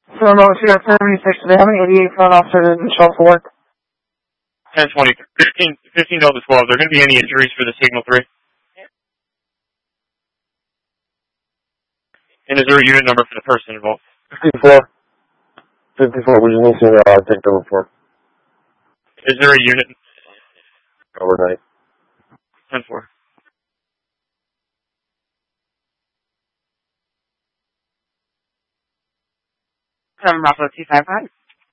So remote CR 76, do they have an 88 front officer that didn't show up for work? 10-20, 15 Delta 12. Are there going to be any injuries for the Signal 3? And is there a unit number for the person involved? 54. 54, we just need to take the report. Is there a unit? Overnight. 10-4. Bravo 255.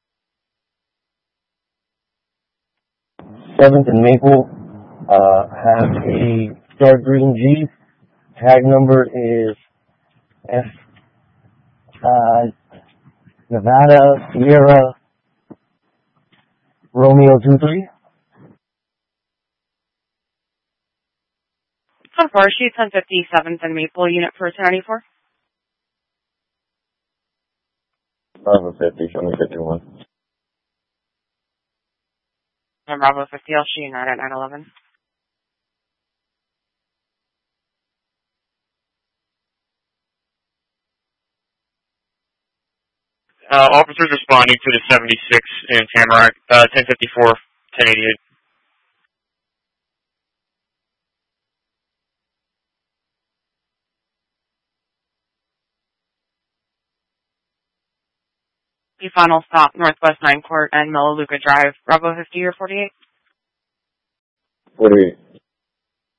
7th and Maple, have a dark green Jeep. Tag number is Nevada Sierra Romeo 23. 10-4, she's 1057th and Maple, unit for 1094. Bravo 50, show me 51. Bravo 50, I'll shoot you at 911. Officers responding to the 76 in Tamarack, 1054, 1088. The final stop, Northwest 9 Court and Melaleuca Drive, Bravo 50 or 48? 48.